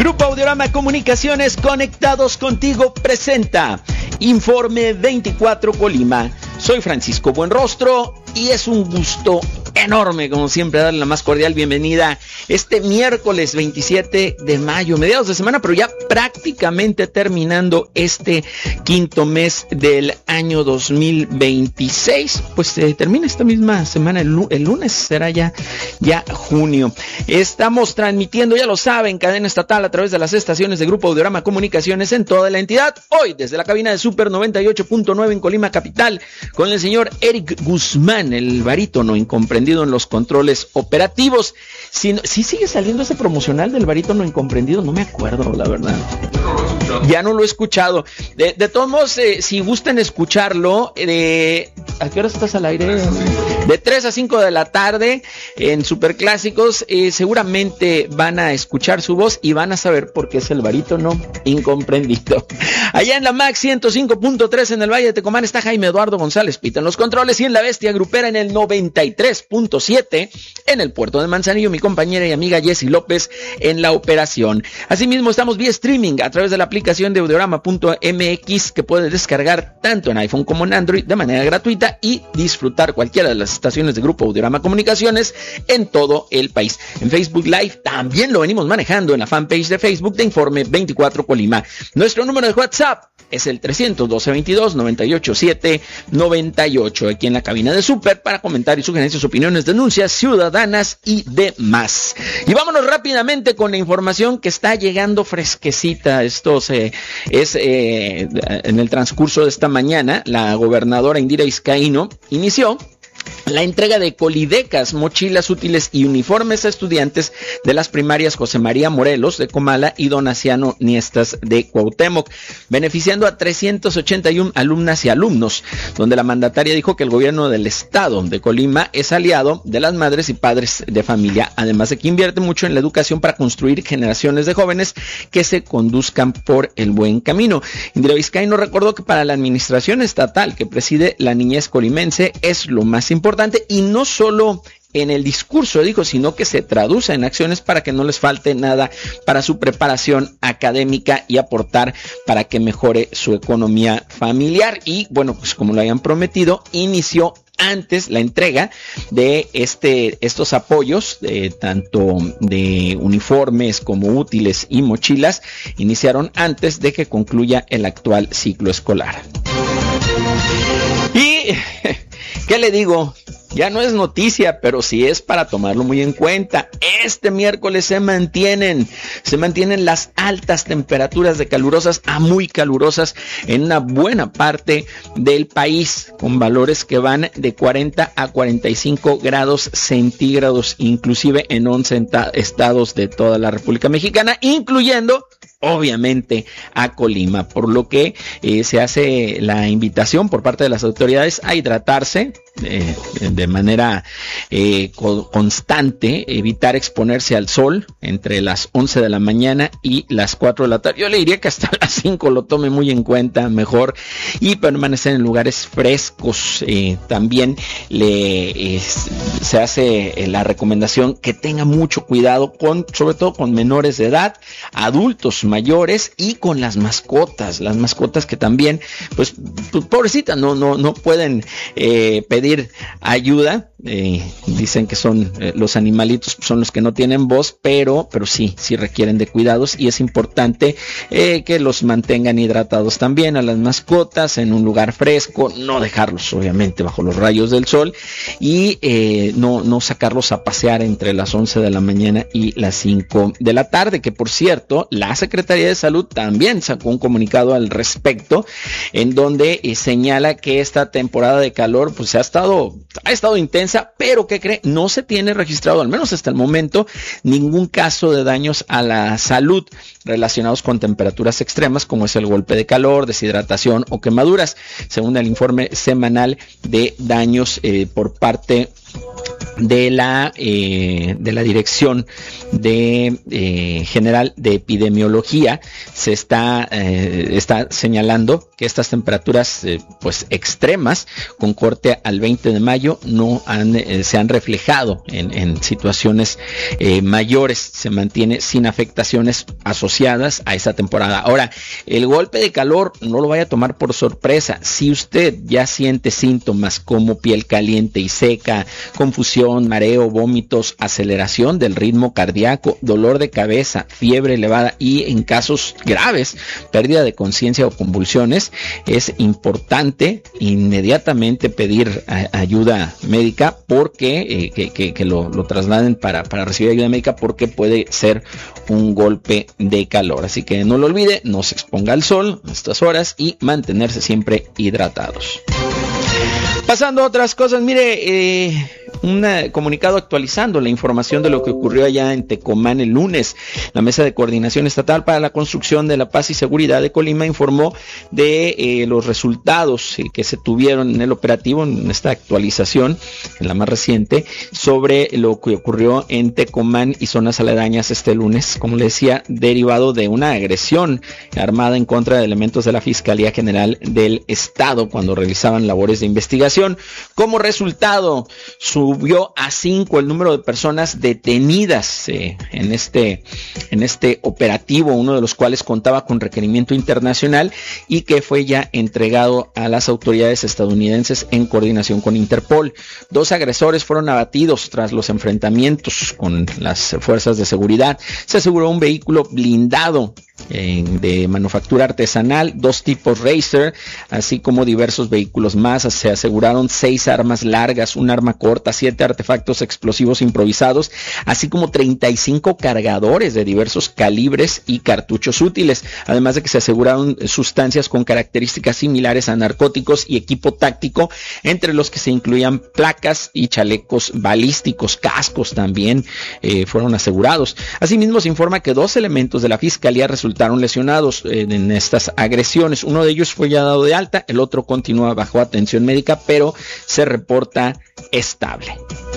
Grupo Audiorama Comunicaciones, conectados contigo, presenta Informe 24 Colima. Soy Francisco Buenrostro y es un gusto enorme, como siempre, darle la más cordial bienvenida este miércoles 27 de mayo, mediados de semana, pero ya prácticamente terminando este quinto mes del año 2026. Pues termina esta misma semana, el lunes será ya junio. Estamos transmitiendo, ya lo saben, cadena estatal a través de las estaciones de Grupo Audiorama Comunicaciones en toda la entidad. Hoy desde la cabina de Super 98.9 en Colima capital, con el señor Eric Guzmán, el barítono incomprendido en los controles operativos. ¿Sí sigue saliendo ese promocional del barítono incomprendido? No me acuerdo, la verdad. Ya no lo he escuchado. De todos modos, si gustan escucharlo, ¿a qué hora estás al aire? De 3 a 5 de la tarde en Superclásicos, seguramente van a escuchar su voz y van a saber por qué es el barítono incomprendido. Allá en la MAX 105.3 en el Valle de Tecomán está Jaime Eduardo González Pita en los controles, y en la Bestia Grupera en el 93.7 en el puerto de Manzanillo, mi compañera y amiga Jessy López en la operación. Asimismo estamos vía streaming a través de la aplicación de audiorama.mx, que puedes descargar tanto en iPhone como en Android de manera gratuita y disfrutar cualquiera de las estaciones de Grupo Audiorama Comunicaciones en todo el país. En Facebook Live también lo venimos manejando en la fanpage de Facebook de Informe 24 Colima. Nuestro número de WhatsApp es el 312-22-987-98, aquí en la cabina de Super, para comentarios, sugerencias, opiniones, denuncias ciudadanas y demás. Y vámonos rápidamente con la información que está llegando fresquecita. Esto es en el transcurso de esta mañana, la gobernadora Indira Vizcaíno inició la entrega de colidecas, mochilas útiles y uniformes a estudiantes de las primarias José María Morelos de Comala y Donaciano Niestas de Cuauhtémoc, beneficiando a 381 alumnas y alumnos, donde la mandataria dijo que el gobierno del estado de Colima es aliado de las madres y padres de familia, además de que invierte mucho en la educación para construir generaciones de jóvenes que se conduzcan por el buen camino. Indira Vizcaíno recordó que para la administración estatal que preside la niñez colimense es lo más importante, y no solo en el discurso, dijo, sino que se traduce en acciones para que no les falte nada para su preparación académica y aportar para que mejore su economía familiar. Y bueno, pues como lo habían prometido, inició antes la entrega de estos apoyos, tanto de uniformes como útiles y mochilas, iniciaron antes de que concluya el actual ciclo escolar. Y ¿qué le digo? Ya no es noticia, pero sí es para tomarlo muy en cuenta. Este miércoles se mantienen las altas temperaturas de calurosas a muy calurosas en una buena parte del país, con valores que van de 40 a 45 grados centígrados, inclusive en 11 estados de toda la República Mexicana, incluyendo obviamente a Colima, por lo que se hace la invitación por parte de las autoridades a hidratarse de manera constante, evitar exponerse al sol entre las 11 de la mañana y las 4 de la tarde. Yo le diría que hasta las 5 lo tome muy en cuenta, mejor, y permanecer en lugares frescos. También se hace la recomendación que tenga mucho cuidado sobre todo con menores de edad, adultos mayores y con las mascotas que también, pues pobrecitas, no pueden pedir ayuda. Dicen que son los animalitos, son los que no tienen voz, pero sí requieren de cuidados, y es importante que los mantengan hidratados también a las mascotas en un lugar fresco, no dejarlos obviamente bajo los rayos del sol, y no sacarlos a pasear entre las 11 de la mañana y las 5 de la tarde, que por cierto la Secretaría de Salud también sacó un comunicado al respecto, en donde señala que esta temporada de calor pues ha estado intensa, pero ¿qué cree? No se tiene registrado, al menos hasta el momento, ningún caso de daños a la salud relacionados con temperaturas extremas, como es el golpe de calor, deshidratación o quemaduras, según el informe semanal de daños por parte de la Dirección General de Epidemiología se está señalando que estas temperaturas pues extremas con corte al 20 de mayo no se han reflejado en situaciones mayores. Se mantiene sin afectaciones asociadas a esa temporada. Ahora, el golpe de calor no lo vaya a tomar por sorpresa. Si usted ya siente síntomas como piel caliente y seca, confusión, mareo, vómitos, aceleración del ritmo cardíaco, dolor de cabeza, fiebre elevada y en casos graves, pérdida de conciencia o convulsiones, es importante inmediatamente pedir ayuda médica porque que lo trasladen para recibir ayuda médica porque puede ser un golpe de calor. Así que no lo olvide, no se exponga al sol a estas horas y mantenerse siempre hidratados. Pasando a otras cosas, mire, un comunicado actualizando la información de lo que ocurrió allá en Tecomán el lunes. La Mesa de Coordinación Estatal para la Construcción de la Paz y Seguridad de Colima informó de los resultados que se tuvieron en el operativo, en esta actualización, en la más reciente, sobre lo que ocurrió en Tecomán y zonas aledañas este lunes, como le decía, derivado de una agresión armada en contra de elementos de la Fiscalía General del Estado cuando realizaban labores de investigación. Como resultado, subió a 5 el número de personas detenidas en este operativo, uno de los cuales contaba con requerimiento internacional y que fue ya entregado a las autoridades estadounidenses en coordinación con Interpol. 2 agresores fueron abatidos tras los enfrentamientos con las fuerzas de seguridad. Se aseguró un vehículo blindado de manufactura artesanal, 2 tipos Racer, así como diversos vehículos más. Se aseguraron 6 armas largas, un arma corta, 7 artefactos explosivos improvisados, así como 35 cargadores de diversos calibres y cartuchos útiles, además de que se aseguraron sustancias con características similares a narcóticos y equipo táctico, entre los que se incluían placas y chalecos balísticos. Cascos también fueron asegurados. Asimismo, se informa que 2 elementos de la Fiscalía resultaron lesionados en estas agresiones. Uno de ellos fue ya dado de alta, el otro continúa bajo atención médica, pero se reporta estable.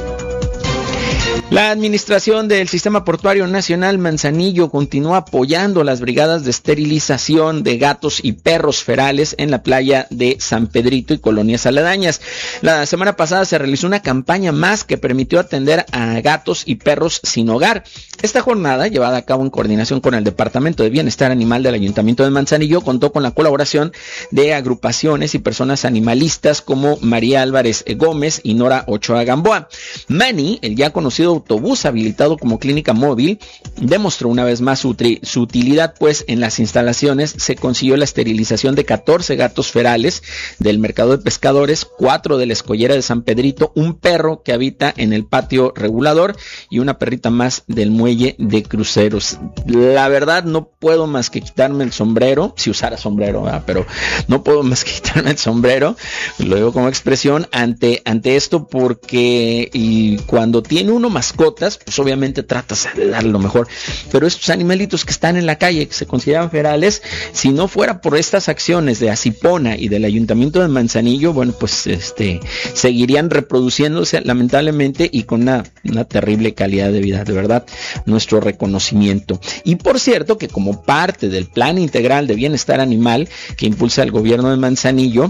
La administración del Sistema Portuario Nacional Manzanillo continúa apoyando las brigadas de esterilización de gatos y perros ferales en la playa de San Pedrito y colonias aledañas. La semana pasada se realizó una campaña más que permitió atender a gatos y perros sin hogar. Esta jornada, llevada a cabo en coordinación con el Departamento de Bienestar Animal del Ayuntamiento de Manzanillo, contó con la colaboración de agrupaciones y personas animalistas como María Álvarez Gómez y Nora Ochoa Gamboa. Manny, el ya conocido autobús habilitado como clínica móvil, demostró una vez más su utilidad, pues en las instalaciones se consiguió la esterilización de 14 gatos ferales del mercado de pescadores, 4 de la escollera de San Pedrito, un perro que habita en el patio regulador y una perrita más del muelle de cruceros. La verdad, no puedo más que quitarme el sombrero, si usara sombrero, ¿verdad? Pero no puedo más que quitarme el sombrero, lo digo como expresión, ante esto, porque y cuando tiene uno mascotas, pues obviamente tratas de darle lo mejor, pero estos animalitos que están en la calle, que se consideran ferales, si no fuera por estas acciones de Acipona y del Ayuntamiento de Manzanillo, bueno, pues seguirían reproduciéndose lamentablemente y con una terrible calidad de vida. De verdad, nuestro reconocimiento. Y por cierto, que como parte del Plan Integral de Bienestar Animal que impulsa el gobierno de Manzanillo,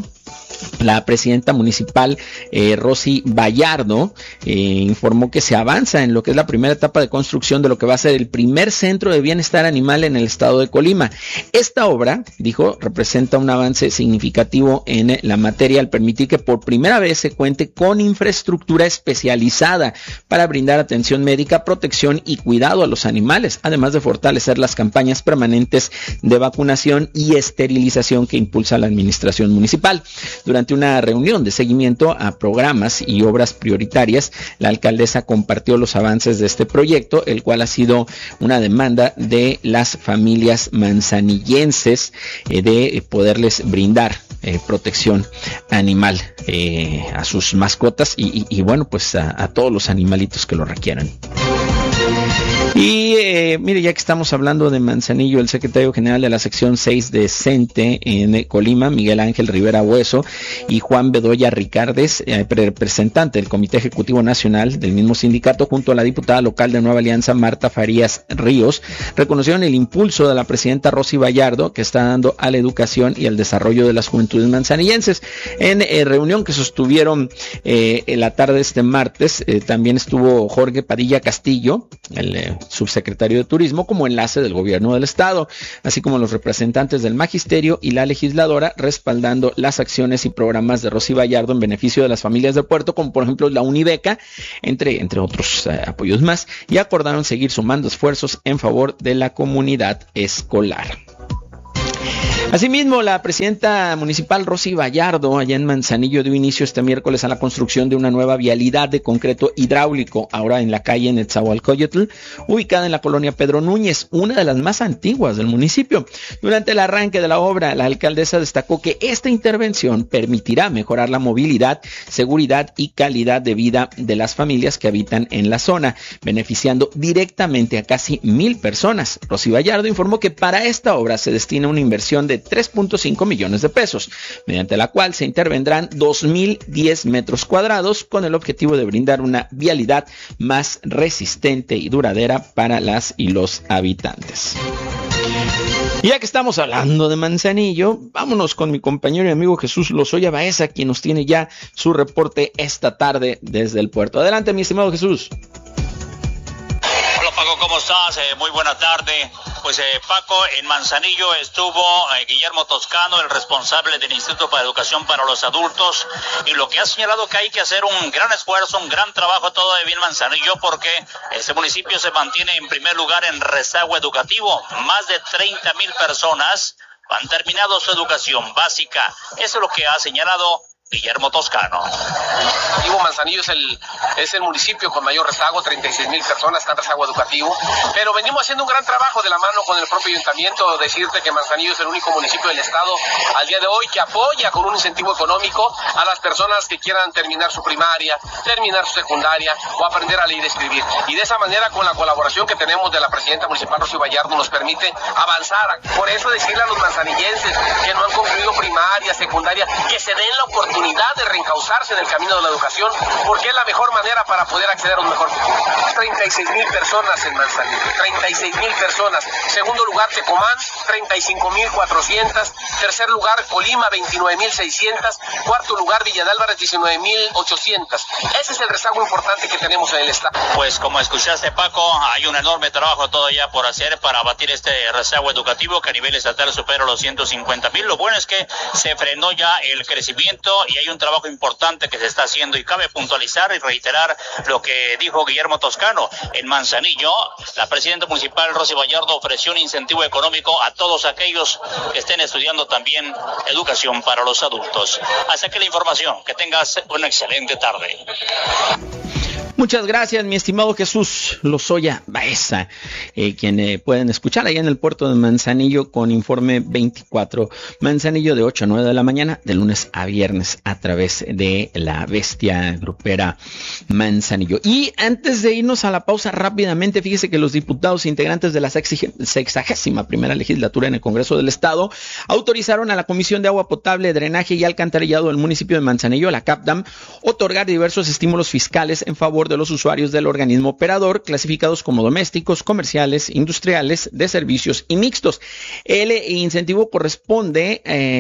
la presidenta municipal Rosy Vallardo informó que se avanza en lo que es la primera etapa de construcción de lo que va a ser el primer centro de bienestar animal en el estado de Colima. Esta obra, dijo, representa un avance significativo en la materia al permitir que por primera vez se cuente con infraestructura especializada para brindar atención médica, protección y cuidado a los animales, además de fortalecer las campañas permanentes de vacunación y esterilización que impulsa la administración municipal. Durante una reunión de seguimiento a programas y obras prioritarias, la alcaldesa compartió los avances de este proyecto, el cual ha sido una demanda de las familias manzanillenses de poderles brindar protección animal a sus mascotas y bueno, pues a todos los animalitos que lo requieran. Y Mire, ya que estamos hablando de Manzanillo, el secretario general de la sección 6 de CENTE en Colima, Miguel Ángel Rivera Hueso, y Juan Bedoya Ricardes, representante del Comité Ejecutivo Nacional del mismo sindicato, junto a la diputada local de Nueva Alianza, Marta Farías Ríos, reconocieron el impulso de la presidenta Rosy Vallardo que está dando a la educación y al desarrollo de las juventudes manzanillenses. En reunión que sostuvieron en la tarde de este martes, también estuvo Jorge Padilla Castillo, el subsecretario de Turismo, como enlace del gobierno del estado, así como los representantes del magisterio y la legisladora, respaldando las acciones y programas de Rosy Vallardo en beneficio de las familias del puerto, como por ejemplo la Unibeca, entre otros apoyos más, y acordaron seguir sumando esfuerzos en favor de la comunidad escolar. Asimismo, la presidenta municipal Rosy Vallardo, allá en Manzanillo, dio inicio este miércoles a la construcción de una nueva vialidad de concreto hidráulico, ahora en la calle Netzahualcóyotl, ubicada en la colonia Pedro Núñez, una de las más antiguas del municipio. Durante el arranque de la obra, la alcaldesa destacó que esta intervención permitirá mejorar la movilidad, seguridad y calidad de vida de las familias que habitan en la zona, beneficiando directamente a casi 1,000 personas. Rosy Vallardo informó que para esta obra se destina una inversión de 3.5 millones de pesos, mediante la cual se intervendrán 2,010 metros cuadrados con el objetivo de brindar una vialidad más resistente y duradera para las y los habitantes. Y ya que estamos hablando de Manzanillo, vámonos con mi compañero y amigo Jesús Lozoya Baeza, quien nos tiene ya su reporte esta tarde desde el puerto. Adelante, mi estimado Jesús. Hola Paco, ¿cómo estás? Muy buena tarde. Pues Paco, en Manzanillo estuvo Guillermo Toscano, el responsable del Instituto para Educación para los Adultos, y lo que ha señalado que hay que hacer un gran esfuerzo, un gran trabajo todavía en Manzanillo, porque este municipio se mantiene en primer lugar en rezago educativo. Más de 30,000 personas han terminado su educación básica. Eso es lo que ha señalado Guillermo Toscano. Manzanillo es el municipio con mayor rezago, 36,000 personas están en rezago educativo, pero venimos haciendo un gran trabajo de la mano con el propio ayuntamiento. Decirte que Manzanillo es el único municipio del estado al día de hoy que apoya con un incentivo económico a las personas que quieran terminar su primaria, terminar su secundaria o aprender a leer y escribir. Y de esa manera, con la colaboración que tenemos de la presidenta municipal Rosy Vallardo, nos permite avanzar. Por eso decirle a los manzanillenses que no han concluido primaria, secundaria, que se den la oportunidad de reencauzarse en el camino de la educación, porque es la mejor manera para poder acceder a un mejor futuro. 36,000 personas en Manzanillo, 36,000 personas. Segundo lugar, Tecomán, 35,400. Tercer lugar, Colima, 29,600. Cuarto lugar, Villa de Álvarez, 19,800. Ese es el rezago importante que tenemos en el estado. Pues como escuchaste, Paco, hay un enorme trabajo todavía por hacer para abatir este rezago educativo que a nivel estatal supera los 150,000. Lo bueno es que se frenó ya el crecimiento y hay un trabajo importante que se está haciendo, y cabe puntualizar y reiterar lo que dijo Guillermo Toscano. En Manzanillo, la presidenta municipal Rosy Vallardo ofreció un incentivo económico a todos aquellos que estén estudiando también educación para los adultos. Hasta aquí la información. Que tengas una excelente tarde. Muchas gracias, mi estimado Jesús Lozoya Baeza, quien pueden escuchar allá en el puerto de Manzanillo con Informe 24. Manzanillo de 8 a 9 de la mañana, de lunes a viernes, a través de la bestia grupera Manzanillo. Y antes de irnos a la pausa rápidamente, fíjese que los diputados integrantes de la 61ª legislatura en el Congreso del Estado autorizaron a la Comisión de Agua Potable, Drenaje y Alcantarillado del municipio de Manzanillo, la CAPDAM, otorgar diversos estímulos fiscales en favor de los usuarios del organismo operador, clasificados como domésticos, comerciales, industriales, de servicios y mixtos. El incentivo corresponde,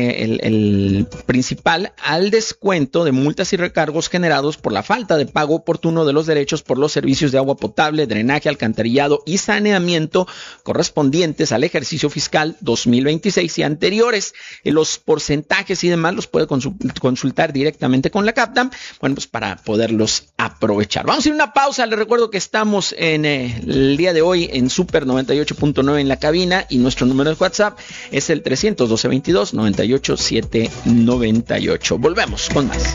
el principal, al descuento de multas y recargos generados por la falta de pago oportuno de los derechos por los servicios de agua potable, drenaje, alcantarillado y saneamiento correspondientes al ejercicio fiscal 2026 y anteriores. Los porcentajes y demás los puede consultar directamente con la CAPDAM, bueno, pues para poderlos aprovechar. Vamos a ir a una pausa. Les recuerdo que estamos en el día de hoy en Super 98.9 en la cabina, y nuestro número de WhatsApp es el 312-22-98-798. Volvemos con más.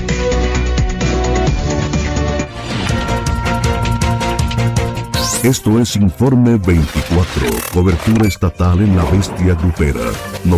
Esto es Informe 24, cobertura estatal en la bestia grupera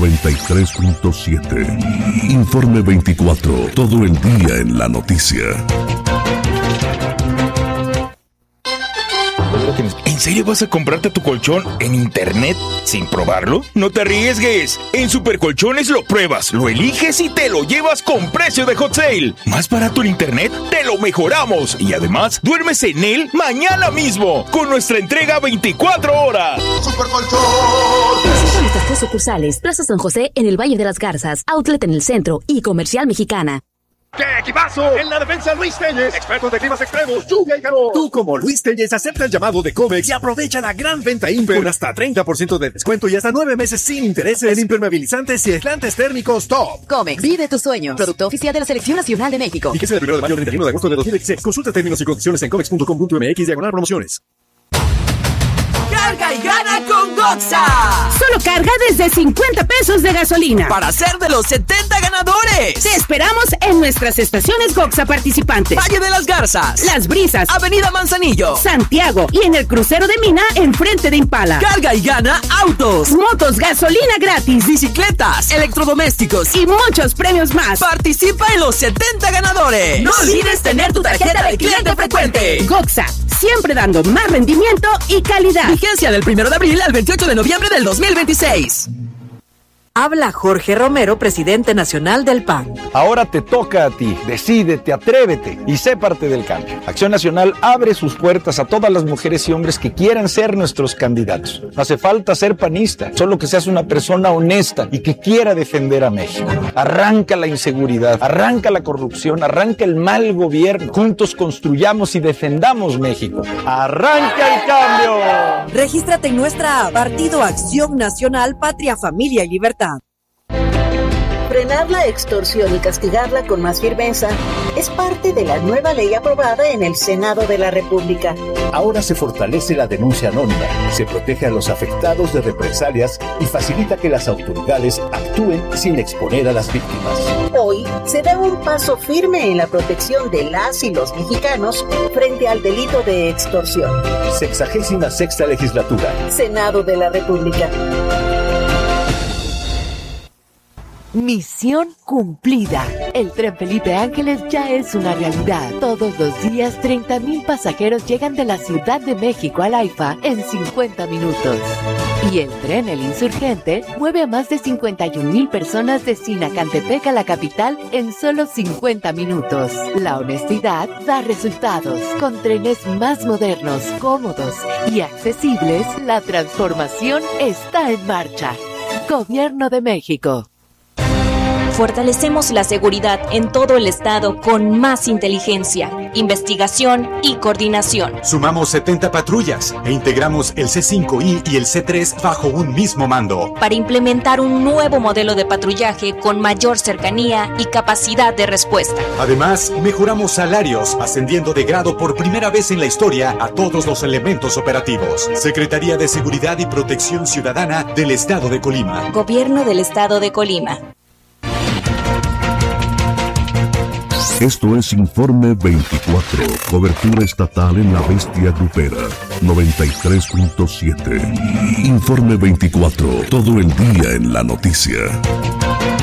93.7. Informe 24, todo el día en la noticia. ¿En serio vas a comprarte tu colchón en internet sin probarlo? No te arriesgues. En Supercolchones lo pruebas, lo eliges y te lo llevas con precio de hot sale. Más barato en internet, te lo mejoramos. Y además, duermes en él mañana mismo con nuestra entrega 24 horas. Supercolchón. Visita nuestras 3 sucursales: Plaza San José en el Valle de las Garzas, Outlet en el centro y Comercial Mexicana. ¡Qué equipazo! En la defensa, Luis Telles, expertos de climas extremos, lluvia y calor. Tú, como Luis Telles, acepta el llamado de Comex y aprovecha la gran venta Imper con hasta 30% de descuento y hasta 9 meses sin intereses en impermeabilizantes y aislantes térmicos top. Comex, vive tus sueños. Producto oficial de la Selección Nacional de México. Fíjese del 1 de mayo al 31 de agosto de 2016. Consulta términos y condiciones en comex.com.mx/promociones. Carga y gana con Goxa. Solo carga desde 50 pesos de gasolina para ser de los 70 ganadores. Te esperamos en nuestras estaciones Goxa participantes: Valle de las Garzas, Las Brisas, Avenida Manzanillo, Santiago y en el crucero de Mina enfrente de Impala. Carga y gana autos, motos, gasolina gratis, bicicletas, electrodomésticos y muchos premios más. Participa en los 70 ganadores. No olvides tener tu tarjeta de cliente frecuente. Goxa, siempre dando más rendimiento y calidad. Vigencia del 1 de abril al 28 de noviembre del 2026. Habla Jorge Romero, presidente nacional del PAN. Ahora te toca a ti. Decídete, atrévete y sé parte del cambio. Acción Nacional abre sus puertas a todas las mujeres y hombres que quieran ser nuestros candidatos. No hace falta ser panista, solo que seas una persona honesta y que quiera defender a México. Arranca la inseguridad, arranca la corrupción, arranca el mal gobierno. Juntos construyamos y defendamos México. ¡Arranca el cambio! Regístrate en nuestra app Partido Acción Nacional, Patria, Familia y Libertad. Frenar la extorsión y castigarla con más firmeza es parte de la nueva ley aprobada en el Senado de la República. Ahora se fortalece la denuncia anónima, se protege a los afectados de represalias y facilita que las autoridades actúen sin exponer a las víctimas. Hoy se da un paso firme en la protección de las y los mexicanos frente al delito de extorsión. 66ª Legislatura. Senado de la República. Misión cumplida. El tren Felipe Ángeles ya es una realidad. Todos los días 30,000 pasajeros llegan de la Ciudad de México al AIFA en 50 minutos. Y el tren El Insurgente mueve a más de 51,000 personas de Sinacantepec a la capital en solo 50 minutos. La honestidad da resultados. Con trenes más modernos, cómodos y accesibles, la transformación está en marcha. Gobierno de México. Fortalecemos la seguridad en todo el estado con más inteligencia, investigación y coordinación. Sumamos 70 patrullas e integramos el C5I y el C3 bajo un mismo mando. Para implementar un nuevo modelo de patrullaje con mayor cercanía y capacidad de respuesta. Además, mejoramos salarios, ascendiendo de grado por primera vez en la historia a todos los elementos operativos. Secretaría de Seguridad y Protección Ciudadana del Estado de Colima. Gobierno del Estado de Colima. Esto es Informe 24, cobertura estatal en la bestia grupera, 93.7. Informe 24, todo el día en la noticia.